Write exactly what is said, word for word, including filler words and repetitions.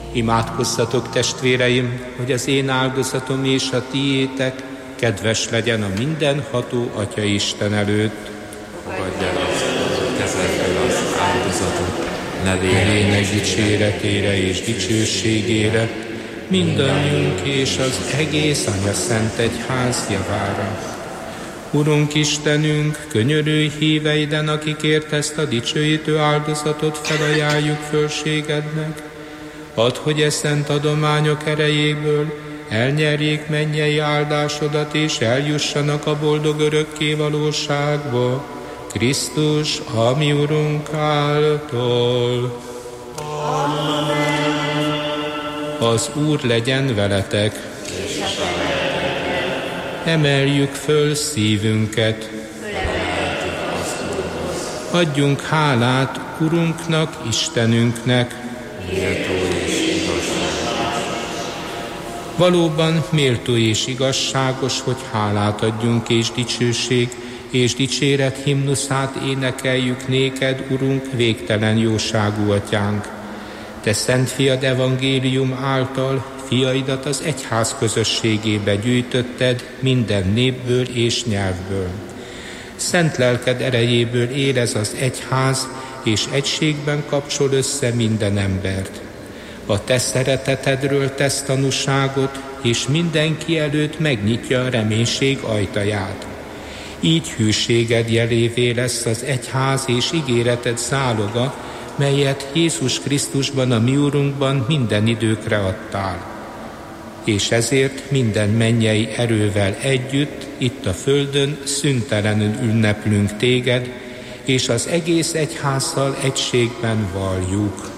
Imádkozzatok, testvéreim, hogy az én áldozatom és a tiétek kedves legyen a mindenható Atya Isten előtt. Fogadj el azt a kezedből az áldozatot, nevének dicséretére és dicsőségére, mindannyiunk és az egész Anya Szent Egyház javára. Urunk Istenünk, könyörülj híveiden, akikért ezt a dicsőítő áldozatot felajánljuk fölségednek. Add, hogy e szent adományok erejéből elnyerjék mennyei áldásodat, és eljussanak a boldog örökké valóságba, Krisztus, a mi Urunk által. Amen. Az Úr legyen veletek. Emeljük föl szívünket. Adjunk hálát Urunknak, Istenünknek. Valóban méltó és igazságos, hogy hálát adjunk és dicsőség és dicséret himnuszát énekeljük néked, Urunk, végtelen jóságú Atyánk. Te szent fiad evangélium által fiaidat az egyház közösségébe gyűjtötted minden népből és nyelvből. Szent lelked erejéből érez az egyház, és egységben kapcsol össze minden embert. A te szeretetedről tesz tanúságot, és mindenki előtt megnyitja a reménység ajtaját. Így hűséged jelévé lesz az egyház és ígéreted záloga, melyet Jézus Krisztusban, a mi Urunkban minden időkre adtál. És ezért minden mennyei erővel együtt, itt a földön szüntelenül ünneplünk téged, és az egész egyházzal egységben valljuk.